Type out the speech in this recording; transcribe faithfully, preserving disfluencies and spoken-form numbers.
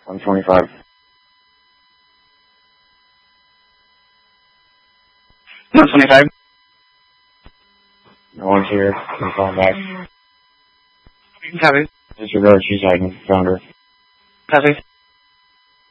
one twenty-five. one twenty-five. No one's here. I'm calling back. Copy. Disregard, she's hiding. Found her. Copy.